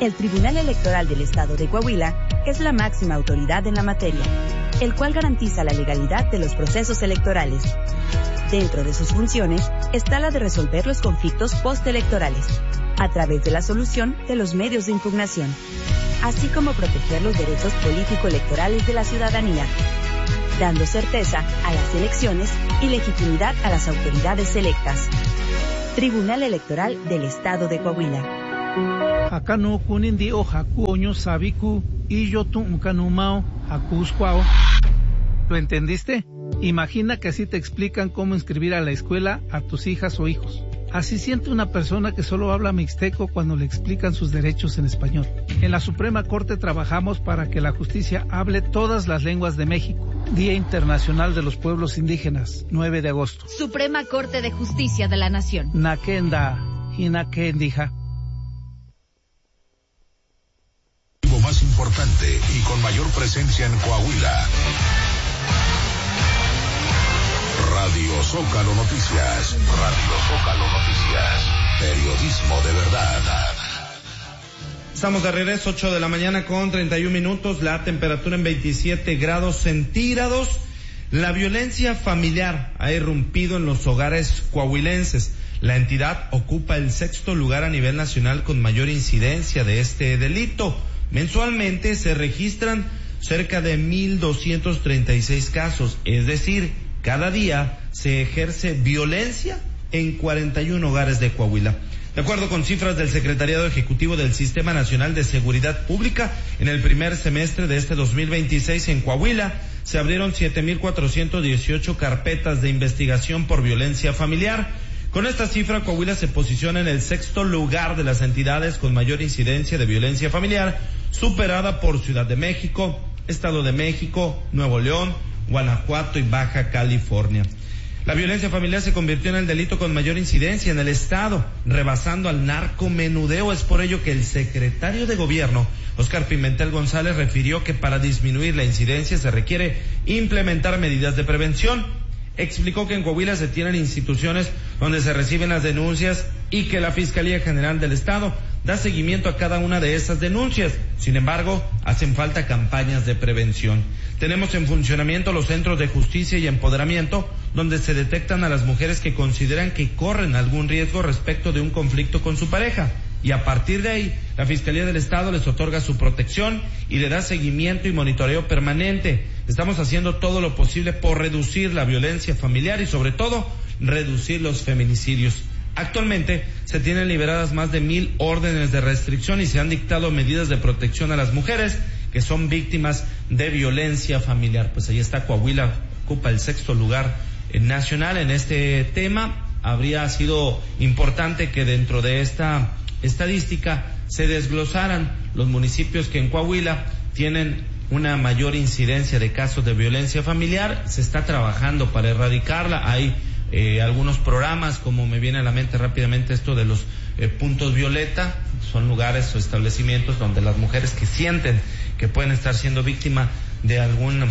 El Tribunal Electoral del Estado de Coahuila es la máxima autoridad en la materia, el cual garantiza la legalidad de los procesos electorales. Dentro de sus funciones está la de resolver los conflictos postelectorales, a través de la solución de los medios de impugnación, así como proteger los derechos político-electorales de la ciudadanía, dando certeza a las elecciones y legitimidad a las autoridades electas. Tribunal Electoral del Estado de Coahuila. Acá no kunindi o jacuoño sabiku y yo tuncanumao jacuscuao. ¿Lo entendiste? Imagina que así te explican cómo inscribir a la escuela a tus hijas o hijos. Así siente una persona que solo habla mixteco cuando le explican sus derechos en español. En la Suprema Corte trabajamos para que la justicia hable todas las lenguas de México. Día Internacional de los Pueblos Indígenas, 9 de agosto. Suprema Corte de Justicia de la Nación. Nakenda, Hinakendija. Más importante y con mayor presencia en Coahuila. Radio Zócalo Noticias. Radio Zócalo Noticias. Periodismo de verdad. Estamos de regreso, 8 de la mañana con 31 minutos, la temperatura en 27 grados centígrados. La violencia familiar ha irrumpido en los hogares coahuilenses. La entidad ocupa el 6º lugar a nivel nacional con mayor incidencia de este delito. Mensualmente se registran cerca de 1,236 casos, es decir, cada día se ejerce violencia en 41 hogares de Coahuila. De acuerdo con cifras del Secretariado Ejecutivo del Sistema Nacional de Seguridad Pública, en el primer semestre de este 2026 en Coahuila se abrieron 7,418 carpetas de investigación por violencia familiar. Con esta cifra, Coahuila se posiciona en el 6º lugar de las entidades con mayor incidencia de violencia familiar, superada por Ciudad de México, Estado de México, Nuevo León, Guanajuato y Baja California. La violencia familiar se convirtió en el delito con mayor incidencia en el estado, rebasando al narcomenudeo. Es por ello que el secretario de Gobierno, Óscar Pimentel González, refirió que para disminuir la incidencia se requiere implementar medidas de prevención. Explicó que en Coahuila se tienen instituciones donde se reciben las denuncias y que la Fiscalía General del Estado da seguimiento a cada una de esas denuncias. Sin embargo, hacen falta campañas de prevención. Tenemos en funcionamiento los centros de justicia y empoderamiento, donde se detectan a las mujeres que consideran que corren algún riesgo respecto de un conflicto con su pareja. Y a partir de ahí, la Fiscalía del Estado les otorga su protección y le da seguimiento y monitoreo permanente. Estamos haciendo todo lo posible por reducir la violencia familiar y sobre todo, reducir los feminicidios. Actualmente se tienen liberadas más de 1,000 órdenes de restricción y se han dictado medidas de protección a las mujeres que son víctimas de violencia familiar. Pues ahí está, Coahuila ocupa el 6º lugar nacional en este tema. Habría sido importante que dentro de esta estadística se desglosaran los municipios que en Coahuila tienen una mayor incidencia de casos de violencia familiar. Se está trabajando para erradicarla. Hay algunos programas, como me viene a la mente rápidamente esto de los puntos violeta. Son lugares o establecimientos donde las mujeres que sienten que pueden estar siendo víctimas de algún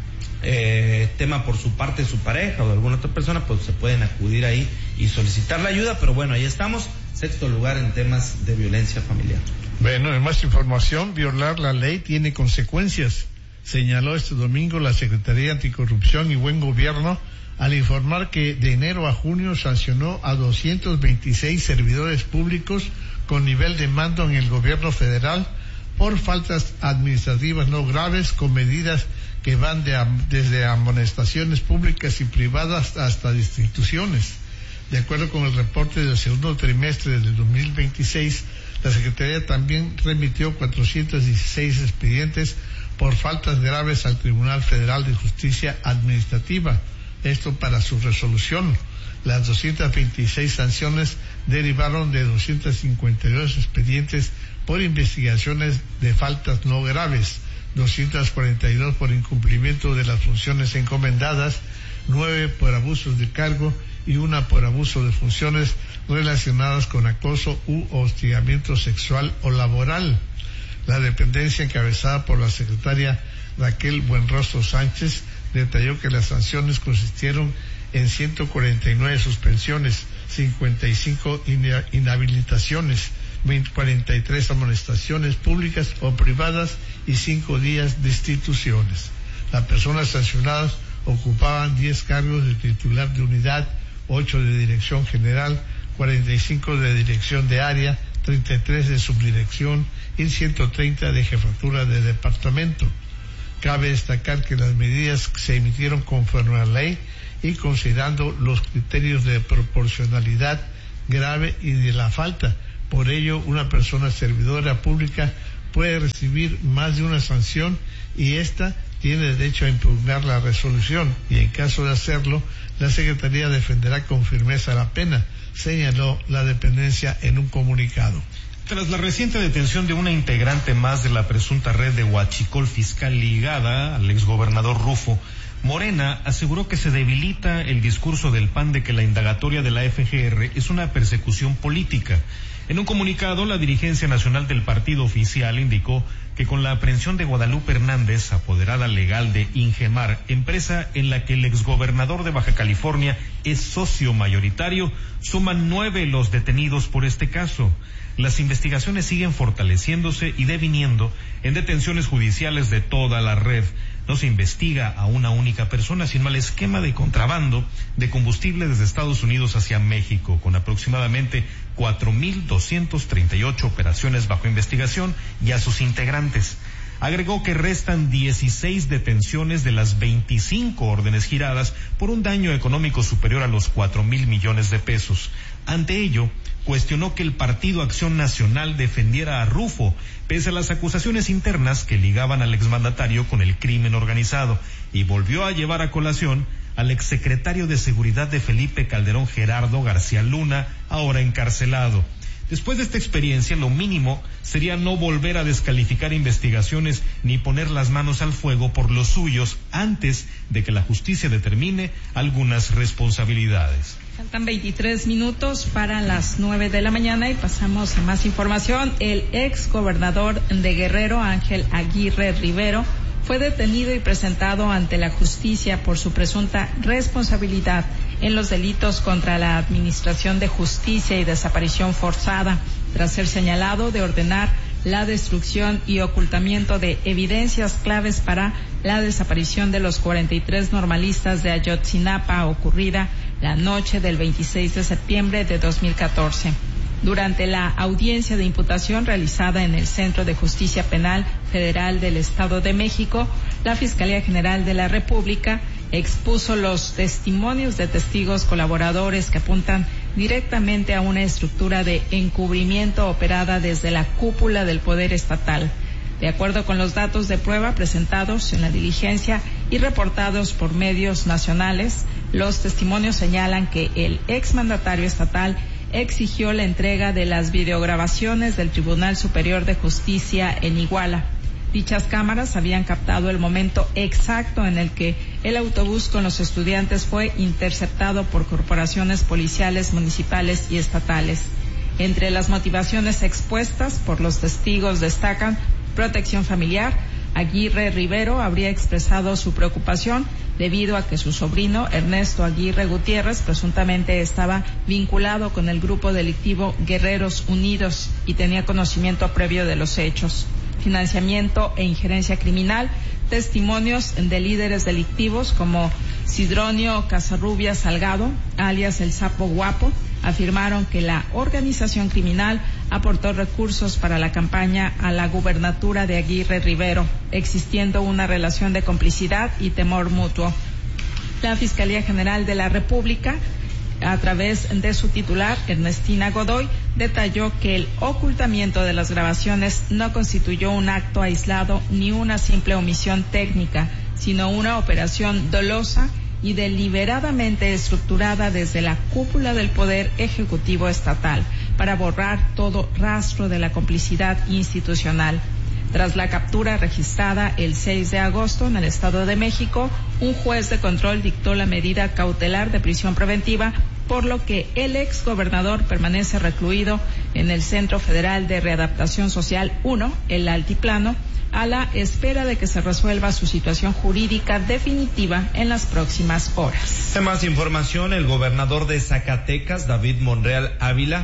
tema por su parte, su pareja o de alguna otra persona, pues se pueden acudir ahí y solicitar la ayuda. Pero bueno, ahí estamos, 6º lugar en temas de violencia familiar. Bueno, en más información, violar la ley tiene consecuencias, señaló este domingo la Secretaría Anticorrupción y Buen Gobierno al informar que de enero a junio sancionó a 226 servidores públicos con nivel de mando en el gobierno federal por faltas administrativas no graves, con medidas que van desde amonestaciones públicas y privadas hasta destituciones. De acuerdo con el reporte del segundo trimestre del 2026, la Secretaría también remitió 416 expedientes por faltas graves al Tribunal Federal de Justicia Administrativa, esto para su resolución. Las 226 sanciones derivaron de 252 expedientes por investigaciones de faltas no graves, 242 por incumplimiento de las funciones encomendadas, 9 por abusos de cargo y 1 por abuso de funciones relacionadas con acoso u hostigamiento sexual o laboral. La dependencia encabezada por la secretaria Raquel Buenrostro Sánchez detalló que las sanciones consistieron en 149 suspensiones, 55 inhabilitaciones, 43 amonestaciones públicas o privadas y 5 días de destituciones. Las personas sancionadas ocupaban 10 cargos de titular de unidad, 8 de dirección general, 45 de dirección de área, 33 de subdirección y 130 de jefatura de departamento. Cabe destacar que las medidas se emitieron conforme a la ley y considerando los criterios de proporcionalidad grave y de la falta. Por ello, una persona servidora pública puede recibir más de una sanción y ésta tiene derecho a impugnar la resolución y en caso de hacerlo, la Secretaría defenderá con firmeza la pena, señaló la dependencia en un comunicado. Tras la reciente detención de una integrante más de la presunta red de huachicol fiscal ligada al exgobernador Rufo, Morena aseguró que se debilita el discurso del PAN de que la indagatoria de la FGR es una persecución política. En un comunicado, la dirigencia nacional del partido oficial indicó que con la aprehensión de Guadalupe Hernández, apoderada legal de Ingemar, empresa en la que el exgobernador de Baja California es socio mayoritario, suman 9 los detenidos por este caso. Las investigaciones siguen fortaleciéndose y deviniendo en detenciones judiciales de toda la red. No se investiga a una única persona, sino al esquema de contrabando de combustible desde Estados Unidos hacia México, con aproximadamente 4.238 operaciones bajo investigación y a sus integrantes. Agregó que restan 16 detenciones de las 25 órdenes giradas por un daño económico superior a los 4,000 millones de pesos. Ante ello, cuestionó que el Partido Acción Nacional defendiera a Rufo, pese a las acusaciones internas que ligaban al exmandatario con el crimen organizado, y volvió a llevar a colación al exsecretario de Seguridad de Felipe Calderón, Gerardo García Luna, ahora encarcelado. Después de esta experiencia, lo mínimo sería no volver a descalificar investigaciones ni poner las manos al fuego por los suyos antes de que la justicia determine algunas responsabilidades. Faltan 23 minutos para las 9 de la mañana y pasamos a más información. El ex gobernador de Guerrero, Ángel Aguirre Rivero, fue detenido y presentado ante la justicia por su presunta responsabilidad en los delitos contra la Administración de Justicia y desaparición forzada, tras ser señalado de ordenar la destrucción y ocultamiento de evidencias claves para la desaparición de los 43 normalistas de Ayotzinapa ocurrida la noche del 26 de septiembre de 2014. Durante la audiencia de imputación realizada en el Centro de Justicia Penal Federal del Estado de México, la Fiscalía General de la República expuso los testimonios de testigos colaboradores que apuntan directamente a una estructura de encubrimiento operada desde la cúpula del poder estatal. De acuerdo con los datos de prueba presentados en la diligencia y reportados por medios nacionales, los testimonios señalan que el exmandatario estatal exigió la entrega de las videograbaciones del Tribunal Superior de Justicia en Iguala. Dichas cámaras habían captado el momento exacto en el que el autobús con los estudiantes fue interceptado por corporaciones policiales municipales y estatales. Entre las motivaciones expuestas por los testigos destacan protección familiar. Aguirre Rivero habría expresado su preocupación debido a que su sobrino Ernesto Aguirre Gutiérrez presuntamente estaba vinculado con el grupo delictivo Guerreros Unidos y tenía conocimiento previo de los hechos. Financiamiento e injerencia criminal, testimonios de líderes delictivos como Sidronio Casarrubia Salgado, alias El Sapo Guapo, afirmaron que la organización criminal aportó recursos para la campaña a la gubernatura de Aguirre Rivero, existiendo una relación de complicidad y temor mutuo. La Fiscalía General de la República, a través de su titular, Ernestina Godoy, detalló que el ocultamiento de las grabaciones no constituyó un acto aislado ni una simple omisión técnica, sino una operación dolosa y deliberadamente estructurada desde la cúpula del Poder Ejecutivo Estatal para borrar todo rastro de la complicidad institucional. Tras la captura registrada el 6 de agosto en el Estado de México, un juez de control dictó la medida cautelar de prisión preventiva, por lo que el exgobernador permanece recluido en el Centro Federal de Readaptación Social 1, el Altiplano, a la espera de que se resuelva su situación jurídica definitiva en las próximas horas. De más información, el gobernador de Zacatecas, David Monreal Ávila,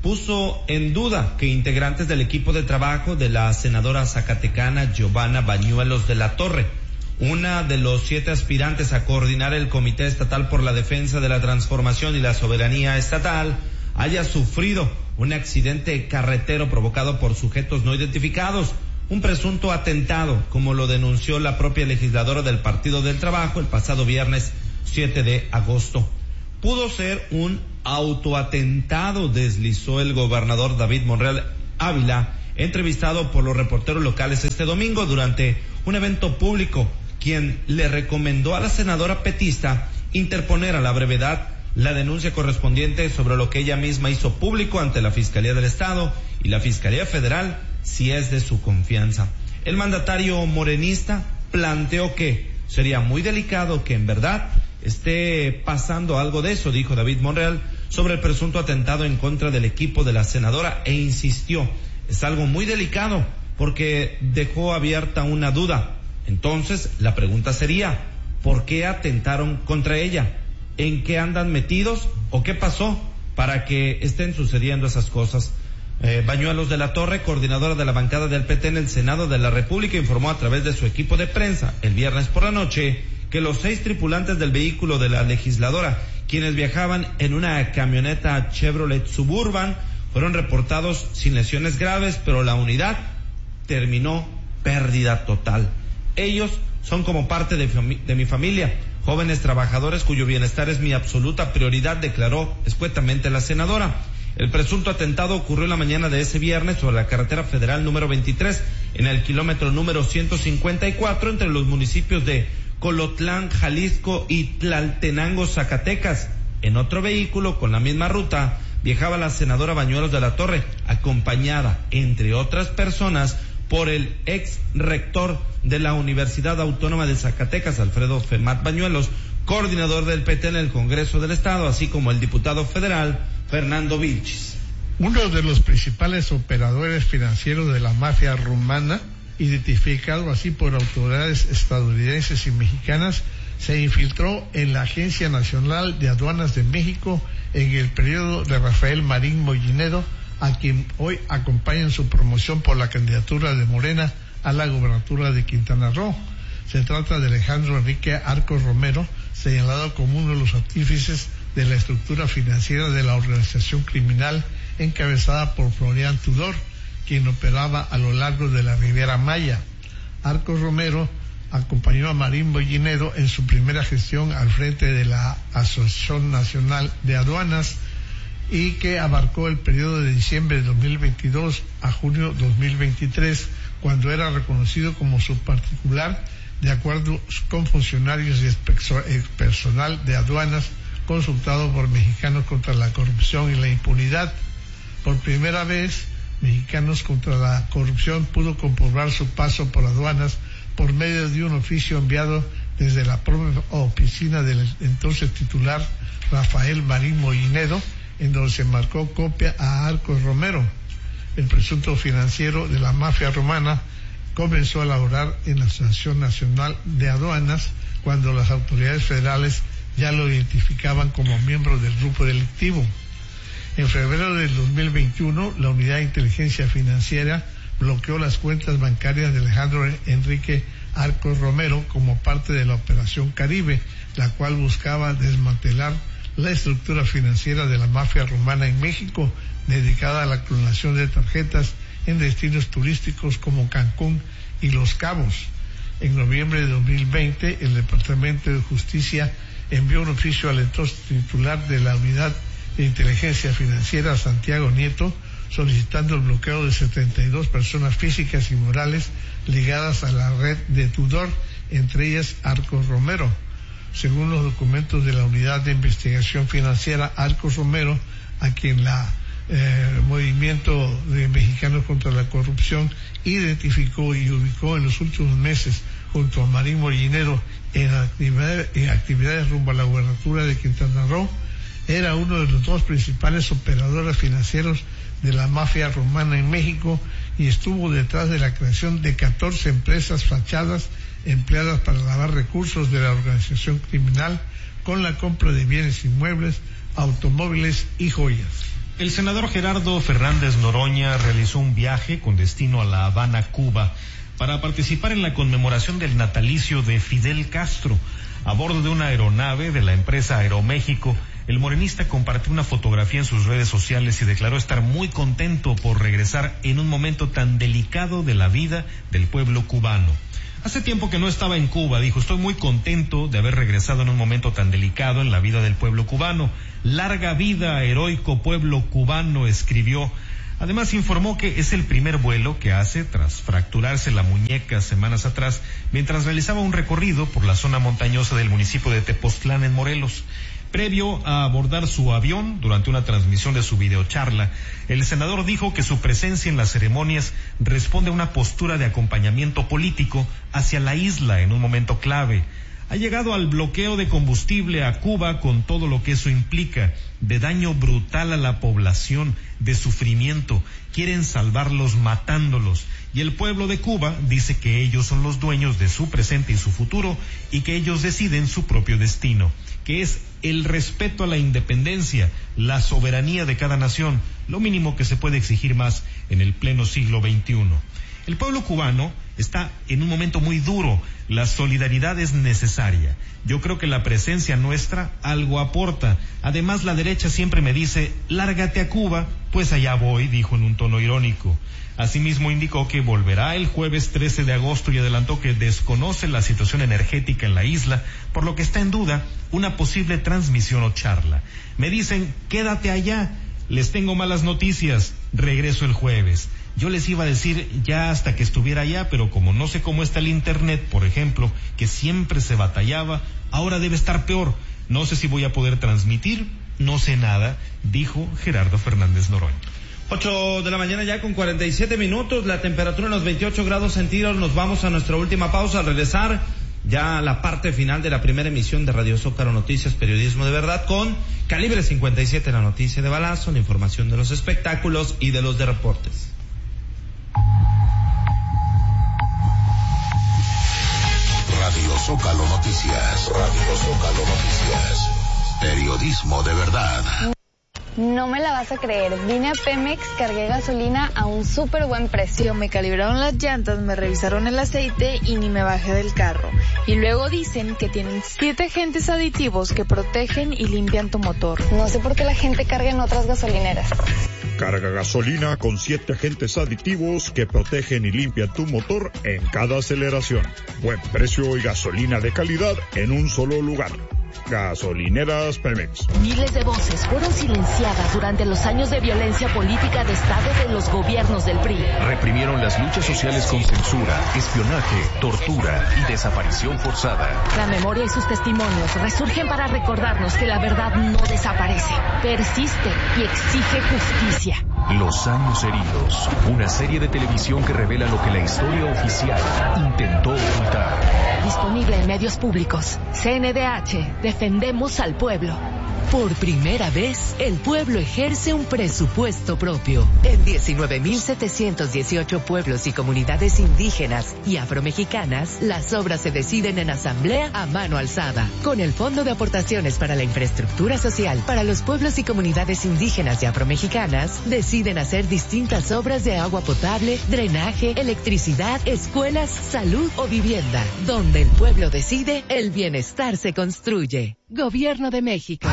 puso en duda que integrantes del equipo de trabajo de la senadora zacatecana Giovanna Bañuelos de la Torre, una de los 7 aspirantes a coordinar el Comité Estatal por la Defensa de la Transformación y la Soberanía Estatal, haya sufrido un accidente carretero provocado por sujetos no identificados, un presunto atentado, como lo denunció la propia legisladora del Partido del Trabajo el pasado viernes 7 de agosto. Pudo ser un autoatentado, deslizó el gobernador David Monreal Ávila, entrevistado por los reporteros locales este domingo durante un evento público, quien le recomendó a la senadora petista interponer a la brevedad la denuncia correspondiente sobre lo que ella misma hizo público ante la Fiscalía del Estado y la Fiscalía Federal, si es de su confianza. El mandatario morenista planteó que sería muy delicado que en verdad esté pasando algo de eso, dijo David Monreal, sobre el presunto atentado en contra del equipo de la senadora, e insistió, es algo muy delicado porque dejó abierta una duda. Entonces, la pregunta sería, ¿por qué atentaron contra ella? ¿En qué andan metidos o qué pasó para que estén sucediendo esas cosas? Bañuelos de la Torre, coordinadora de la bancada del PT en el Senado de la República, informó a través de su equipo de prensa el viernes por la noche que los 6 tripulantes del vehículo de la legisladora, quienes viajaban en una camioneta Chevrolet Suburban, fueron reportados sin lesiones graves, pero la unidad terminó pérdida total. Ellos son como parte de mi familia, jóvenes trabajadores cuyo bienestar es mi absoluta prioridad, declaró escuetamente la senadora. El presunto atentado ocurrió en la mañana de ese viernes sobre la carretera federal número 23, en el kilómetro número 154, entre los municipios de Colotlán, Jalisco y Tlaltenango, Zacatecas. En otro vehículo con la misma ruta viajaba la senadora Bañuelos de la Torre, acompañada, entre otras personas, por el ex rector de la Universidad Autónoma de Zacatecas, Alfredo Femat Bañuelos, coordinador del PT en el Congreso del Estado, así como el diputado federal Fernando Vilchis. Uno de los principales operadores financieros de la mafia rumana, identificado así por autoridades estadounidenses y mexicanas, se infiltró en la Agencia Nacional de Aduanas de México en el periodo de Rafael Marín Mollinedo, a quien hoy acompaña en su promoción por la candidatura de Morena a la gobernatura de Quintana Roo. Se trata de Alejandro Enrique Arcos Romero, señalado como uno de los artífices de la estructura financiera de la organización criminal encabezada por Florian Tudor, quien operaba a lo largo de la Riviera Maya. Arcos Romero acompañó a Marín Mollinedo en su primera gestión al frente de la Asociación Nacional de Aduanas, y que abarcó el periodo de diciembre de 2022 a junio 2023, cuando era reconocido como subparticular de acuerdo con funcionarios y personal de aduanas consultado por Mexicanos contra la Corrupción y la Impunidad. Por primera vez, Mexicanos contra la Corrupción pudo comprobar su paso por aduanas por medio de un oficio enviado desde la propia oficina del entonces titular Rafael Marín Mollinedo, en donde se marcó copia a Arcos Romero. El presunto financiero de la mafia romana comenzó a laborar en la Asociación Nacional de Aduanas cuando las autoridades federales ya lo identificaban como miembro del grupo delictivo. En febrero del 2021, la Unidad de Inteligencia Financiera bloqueó las cuentas bancarias de Alejandro Enrique Arcos Romero como parte de la Operación Caribe, la cual buscaba desmantelar la estructura financiera de la mafia rumana en México, dedicada a la clonación de tarjetas en destinos turísticos como Cancún y Los Cabos. En noviembre de 2020, el Departamento de Justicia envió un oficio al entonces titular de la Unidad de Inteligencia Financiera, Santiago Nieto, solicitando el bloqueo de 72 personas físicas y morales ligadas a la red de Tudor, entre ellas Arcos Romero. Según los documentos de la Unidad de Investigación Financiera, Arcos Romero, a quien la Movimiento de Mexicanos contra la Corrupción identificó y ubicó en los últimos meses junto a Marín Mollinedo en actividades rumbo a la gubernatura de Quintana Roo, era uno de los 2 principales operadores financieros de la mafia rumana en México y estuvo detrás de la creación de 14 empresas fachadas empleadas para lavar recursos de la organización criminal con la compra de bienes inmuebles, automóviles y joyas. El senador Gerardo Fernández Noroña realizó un viaje con destino a La Habana, Cuba, para participar en la conmemoración del natalicio de Fidel Castro. A bordo de una aeronave de la empresa Aeroméxico, el morenista compartió una fotografía en sus redes sociales y declaró estar muy contento por regresar en un momento tan delicado de la vida del pueblo cubano. Hace tiempo que no estaba en Cuba, dijo, estoy muy contento de haber regresado en un momento tan delicado en la vida del pueblo cubano. Larga vida, heroico pueblo cubano, escribió. Además informó que es el primer vuelo que hace tras fracturarse la muñeca semanas atrás mientras realizaba un recorrido por la zona montañosa del municipio de Tepoztlán en Morelos. Previo a abordar su avión, durante una transmisión de su videocharla, el senador dijo que su presencia en las ceremonias responde a una postura de acompañamiento político hacia la isla en un momento clave. Ha llegado al bloqueo de combustible a Cuba con todo lo que eso implica, de daño brutal a la población, de sufrimiento. Quieren salvarlos matándolos. Y el pueblo de Cuba dice que ellos son los dueños de su presente y su futuro y que ellos deciden su propio destino, que es el respeto a la independencia, la soberanía de cada nación, lo mínimo que se puede exigir más en el pleno siglo XXI. El pueblo cubano está en un momento muy duro, la solidaridad es necesaria. Yo creo que la presencia nuestra algo aporta. Además, la derecha siempre me dice, lárgate a Cuba, pues allá voy, dijo en un tono irónico. Asimismo indicó que volverá el jueves 13 de agosto y adelantó que desconoce la situación energética en la isla, por lo que está en duda una posible transmisión o charla. Me dicen, quédate allá, les tengo malas noticias, regreso el jueves. Yo les iba a decir ya hasta que estuviera allá, pero como no sé cómo está el internet, por ejemplo, que siempre se batallaba, ahora debe estar peor. No sé si voy a poder transmitir, no sé nada, dijo Gerardo Fernández Noroña. 8 de la mañana ya con 47 minutos, la temperatura en los 28 grados centígrados. Nos vamos a nuestra última pausa. Al regresar ya a la parte final de la primera emisión de Radio Zócalo Noticias, periodismo de verdad, con Calibre 57, la noticia de balazo, la información de los espectáculos y de los deportes. Radio Zócalo Noticias. Radio Zócalo Noticias. Periodismo de verdad. No me la vas a creer, vine a Pemex, cargué gasolina a un súper buen precio. Me calibraron las llantas, me revisaron el aceite y ni me bajé del carro. Y luego dicen que tienen 7 agentes aditivos que protegen y limpian tu motor. No sé por qué la gente carga en otras gasolineras. Carga gasolina con 7 agentes aditivos que protegen y limpian tu motor en cada aceleración. Buen precio y gasolina de calidad en un solo lugar. Gasolineras Pemex. Miles de voces fueron silenciadas durante los años de violencia política de Estado de los gobiernos del PRI. Reprimieron las luchas sociales con censura, espionaje, tortura y desaparición forzada. La memoria y sus testimonios resurgen para recordarnos que la verdad no desaparece, persiste y exige justicia. Los años heridos, una serie de televisión que revela lo que la historia oficial intentó ocultar. Disponible en medios públicos. CNDH, defendemos al pueblo. Por primera vez, el pueblo ejerce un presupuesto propio. En 19.718 pueblos y comunidades indígenas y afromexicanas, las obras se deciden en asamblea a mano alzada. Con el Fondo de Aportaciones para la Infraestructura Social para los pueblos y comunidades indígenas y afromexicanas, deciden hacer distintas obras de agua potable, drenaje, electricidad, escuelas, salud o vivienda. Donde el pueblo decide, el bienestar se construye. Gobierno de México.